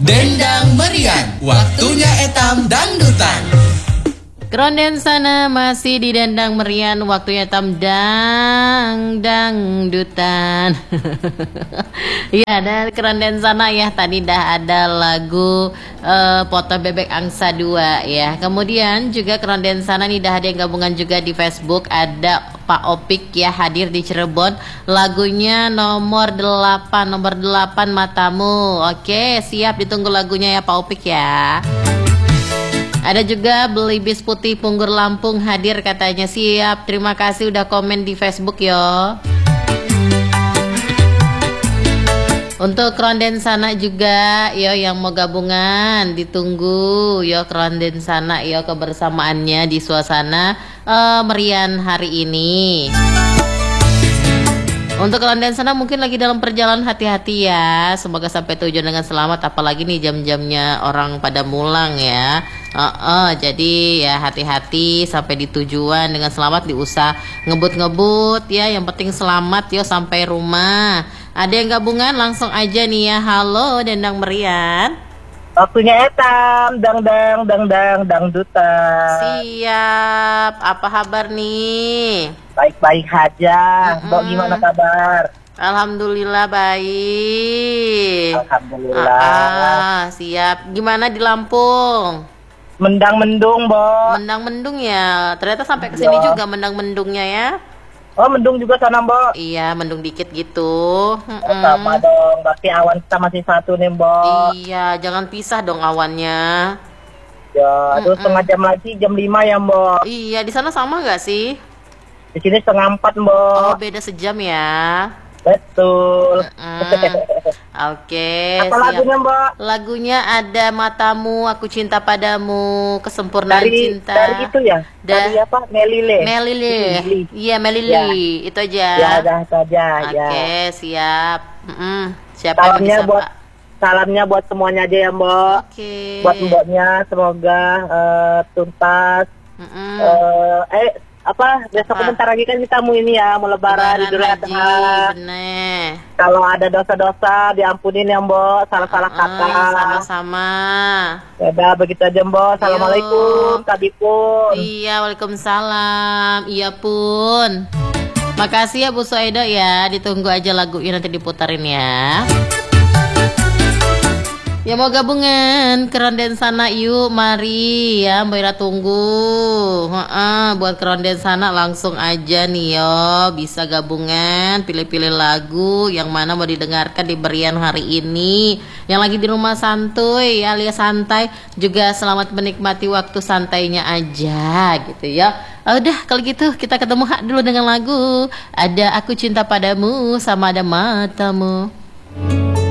Dendang Merian, waktunya etam dangdutan. Keronden sana masih di Dendang Merian, waktunya etam dangdutan. Ya, ada keronden sana ya. Tadi dah ada lagu Foto Bebek Angsa 2 ya. Kemudian juga keronden sana nih dah ada yang gabungan juga di Facebook. Ada Pak Opik ya hadir di Cirebon. Lagunya nomor 8 Matamu. Oke, siap ditunggu lagunya ya Pak Opik ya. Ada juga Beli Bis Putih Punggur Lampung hadir katanya. Siap, terima kasih udah komen di Facebook yo. Untuk keronden sana juga yo yang mau gabungan ditunggu yo keronden sana yo kebersamaannya di suasana merian hari ini. Untuk keronden sana mungkin lagi dalam perjalanan, hati-hati ya. Semoga sampai tujuan dengan selamat. Apalagi nih jam-jamnya orang pada mulang ya. Jadi ya hati-hati sampai di tujuan dengan selamat. Diusah ngebut-ngebut ya. Yang penting selamat yo sampai rumah. Ada yang gabungan langsung aja nih ya. Halo Dendang Merian. Waktunya etam dangdutan. Siap. Apa kabar nih? Baik-baik aja. Mbak gimana kabar? Alhamdulillah baik. Alhamdulillah. Siap. Gimana di Lampung? Mendang-mendung, Mbak. Mendang-mendung ya. Ternyata sampai ke sini juga mendang-mendungnya ya. Oh, mendung juga sana, Mbak. Iya, mendung dikit gitu. Sama dong. Berarti awan kita masih satu nih, Mbak. Iya, jangan pisah dong awannya. Ya, terus setengah jam lagi jam 5 ya, Mbak. Iya, di sana sama nggak sih? Di sini setengah 4, Mbak. Oh, beda sejam ya. Betul. Oke, Apa siap. lagunya, Mbak? Lagunya ada Matamu, Aku Cinta Padamu, Kesempurnaan Cinta. Dari itu ya? Dari apa? Melile. Iya, Melile. Ya. Itu aja. Ya, dah saja. Oke, siap. Siapa yang Salamnya bisa, buat Pak? Salamnya buat semuanya aja ya, Mbak. Oke. Buat mbaknya semoga tuntas. Besok bentar lagi kan kita mau ini ya, mau lebaran Idul Adha. Bener. Kalau ada dosa-dosa diampunin ya, Mbak. Salah-salah kata. Sama-sama. Ya udah begitu aja, Mbak. Assalamualaikum, Kak Dipun. Iya, waalaikumsalam. Iya pun. Makasih ya Bu Soedo ya. Ditunggu aja lagunya nanti diputarin ya. Ya mau gabungan keronden sana yuk, mari ya Mbak Ira tunggu. Buat keronden sana langsung aja nih yo, bisa gabungan pilih-pilih lagu yang mana mau didengarkan di berian hari ini. Yang lagi di rumah santuy alias santai juga selamat menikmati waktu santainya aja gitu ya. Udah kalau gitu kita ketemu dulu dengan lagu. Ada Aku Cinta Padamu sama ada Matamu.